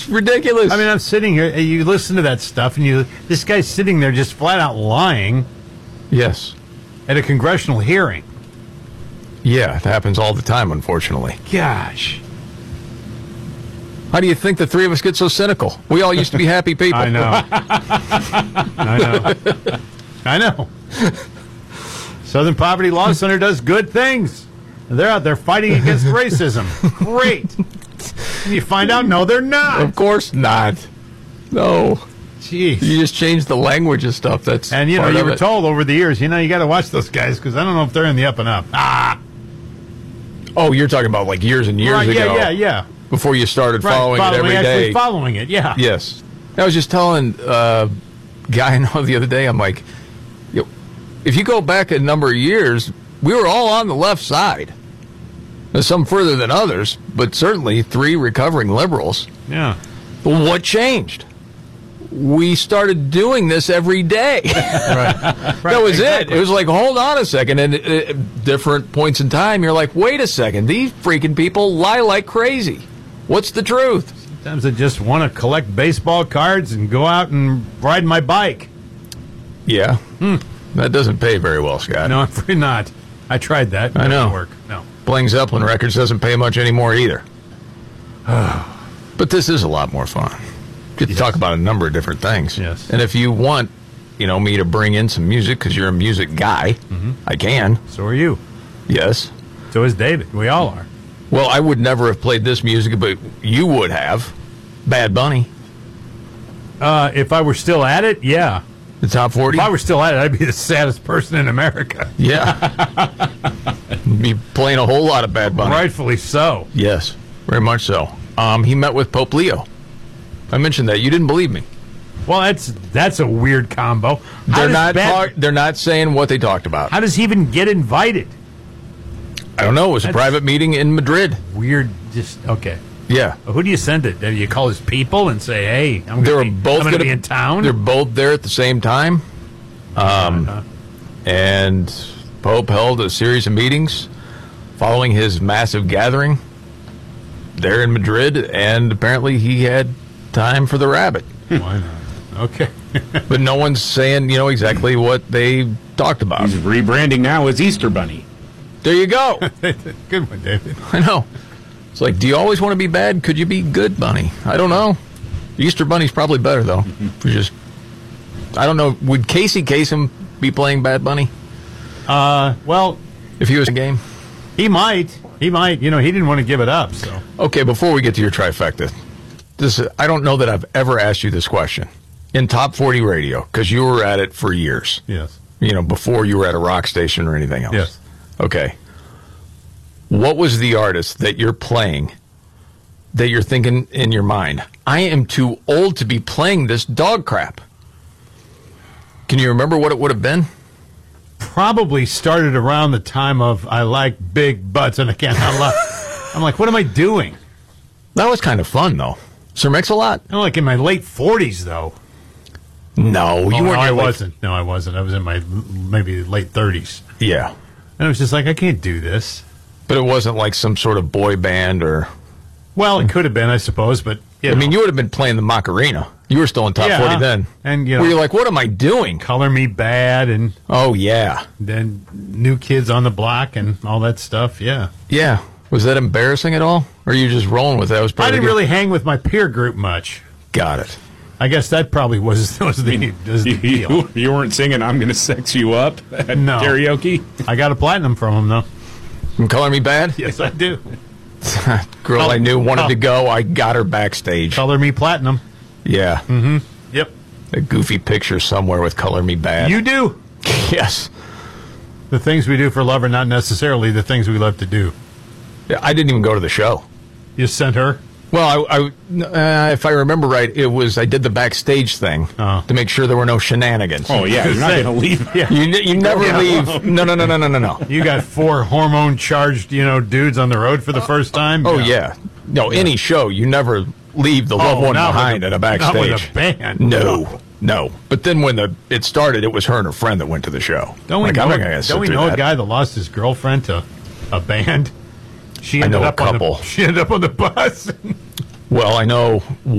It's ridiculous. I mean, I'm sitting here, you listen to that stuff, and this guy's sitting there just flat out lying. Yes. At a congressional hearing. Yeah, it happens all the time, unfortunately. Gosh. How do you think the three of us get so cynical? We all used to be happy people. I know. I know. Southern Poverty Law Center does good things. They're out there fighting against racism. Great. And you find out, no, they're not. Of course not. No. Jeez. You just change the language and stuff. That's and, you were told over the years, you got to watch those guys because I don't know if they're in the up and up. Oh, you're talking about like years and years ago. Yeah. Before you started following it every day. Following it, yeah. Yes. I was just telling a guy I know the other day, I'm like, if you go back a number of years, we were all on the left side. Some further than others, but certainly three recovering liberals. Yeah. But what changed? We started doing this every day. Right. That was exactly it. It was like, hold on a second. And at different points in time, you're like, wait a second. These freaking people lie like crazy. What's the truth? Sometimes I just want to collect baseball cards and go out and ride my bike. Yeah. That doesn't pay very well, Scott. No, I'm afraid not. I tried that. I know. Didn't work. No. Playing Zeppelin records doesn't pay much anymore either. But this is a lot more fun. Get to talk about a number of different things. Yes. And if you want, me to bring in some music because you're a music guy, I can. So are you. Yes. So is David. We all are. Well, I would never have played this music, but you would have. Bad Bunny. If I were still at it, yeah. The top 40? If I were still at it, I'd be the saddest person in America. Yeah. Be playing a whole lot of Bad Bunny. Rightfully so. Yes, very much so. He met with Pope Leo. I mentioned that. You didn't believe me. Well, that's a weird combo. They're not saying what they talked about. How does he even get invited? I don't know. It was a private meeting in Madrid. Weird. Just okay. Yeah. Well, who do you send it? Do you call his people and say, "Hey, I'm going to be in town"? They're both there at the same time. And Pope held a series of meetings following his massive gathering there in Madrid, and apparently he had time for the rabbit. Why not? Okay. But no one's saying, exactly what they talked about. He's rebranding now as Easter Bunny. There you go. Good one, David. I know. It's like, do you always want to be bad? Could you be good, Bunny? I don't know. Easter Bunny's probably better, though. I don't know. Would Casey Kasem be playing Bad Bunny? Well, if he was in a game? He might. He didn't want to give it up, so. Okay, before we get to your trifecta, I don't know that I've ever asked you this question. In Top 40 Radio, because you were at it for years. Yes. Before you were at a rock station or anything else. Yes. Okay. What was the artist that you're playing that you're thinking in your mind, I am too old to be playing this dog crap? Can you remember what it would have been? Probably started around the time of I like big butts and I can't. I'm like, what am I doing? That was kind of fun, though. Sir Mix-a-Lot? I'm like in my late 40s, though. No, you weren't. I wasn't. No, I wasn't. I was in my maybe late 30s. Yeah. And I was just like, I can't do this. But it wasn't like some sort of boy band or... Well, it could have been, I suppose, but... I mean, you would have been playing the Macarena. You were still in Top 40 then. And, were you like, what am I doing? Color Me Bad and... Oh, yeah. Then New Kids on the Block and all that stuff, yeah. Yeah. Was that embarrassing at all? Or are you just rolling with that? I didn't really hang with my peer group much. Got it. I guess that probably was the deal. You weren't singing I'm Gonna Sex You Up at karaoke? I got a platinum from him, though. From Color Me Bad? Yes, I do. Girl I knew wanted to go. I got her backstage. Color Me Platinum. Yeah. Mm-hmm. Yep. A goofy picture somewhere with Color Me Bad. You do? Yes. The things we do for love are not necessarily the things we love to do. Yeah, I didn't even go to the show. You sent her? Well, if I remember right, I did the backstage thing to make sure there were no shenanigans. Oh, yeah, you're not going to leave. Yeah. You never leave. No. You got 4 hormone-charged, dudes on the road for the first time? Oh, yeah. No, any show, you never leave the loved one behind at a backstage. Not with a band. No. But then when it started, it was her and her friend that went to the show. Don't we know a guy that lost his girlfriend to a band? She ended up on the bus. Well, I know